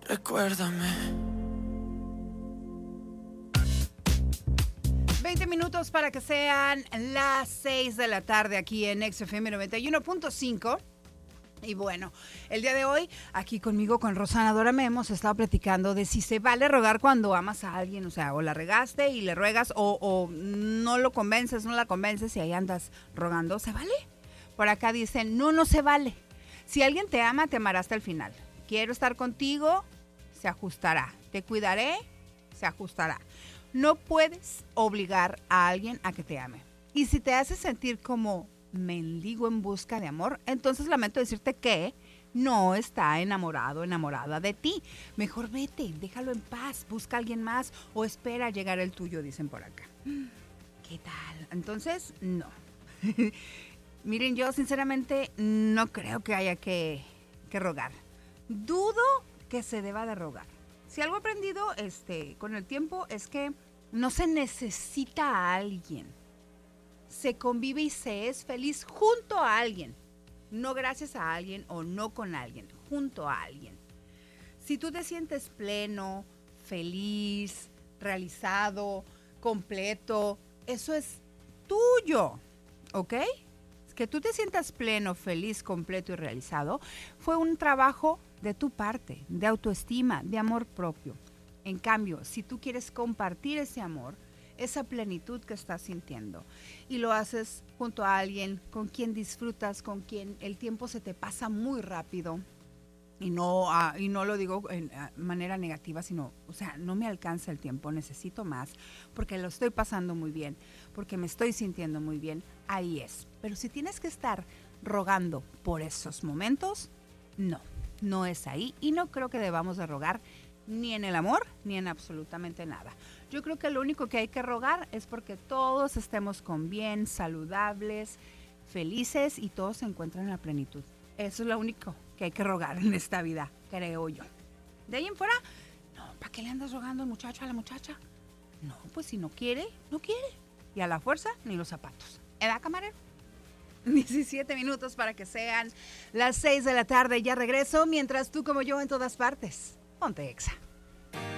Recuérdame. 20 minutos para que sean las 6 de la tarde aquí en XFM 91.5. Y bueno, el día de hoy, aquí conmigo, con Rosana Dórame, hemos estado platicando de si se vale rogar cuando amas a alguien. O sea, o la regaste y le ruegas, o no lo convences, no la convences y ahí andas rogando. ¿Se vale? Por acá dicen, no se vale. Si alguien te ama, te amará hasta el final. Quiero estar contigo, se ajustará. Te cuidaré, se ajustará. No puedes obligar a alguien a que te ame. Y si te hace sentir como mendigo en busca de amor, entonces lamento decirte que no está enamorado, enamorada de ti. Mejor vete, déjalo en paz, busca a alguien más o espera a llegar el tuyo, dicen por acá. ¿Qué tal? Entonces, no. Miren, yo sinceramente no creo que haya que rogar. Dudo que se deba de rogar. Si algo he aprendido con el tiempo es que no se necesita a alguien. Se convive y se es feliz junto a alguien. No gracias a alguien o no con alguien, junto a alguien. Si tú te sientes pleno, feliz, realizado, completo, eso es tuyo, ¿ok? Que tú te sientas pleno, feliz, completo y realizado fue un trabajo de tu parte, de autoestima, de amor propio. En cambio, si tú quieres compartir ese amor, esa plenitud que estás sintiendo, y lo haces junto a alguien con quien disfrutas, con quien el tiempo se te pasa muy rápido, y no lo digo en manera negativa, sino, o sea, no me alcanza el tiempo, necesito más, porque lo estoy pasando muy bien, porque me estoy sintiendo muy bien, ahí es. Pero si tienes que estar rogando por esos momentos, no es ahí, y no creo que debamos de rogar ni en el amor, ni en absolutamente nada. Yo creo que lo único que hay que rogar es porque todos estemos con bien, saludables, felices y todos se encuentran en la plenitud. Eso es lo único que hay que rogar en esta vida, creo yo. De ahí en fuera, no, ¿para qué le andas rogando al muchacho, a la muchacha? No, pues si no quiere, no quiere. Y a la fuerza, ni los zapatos. ¿Edad, camarero? 17 minutos para que sean las 6 de la tarde. Ya regreso, mientras tú como yo en todas partes. Ponte Exa.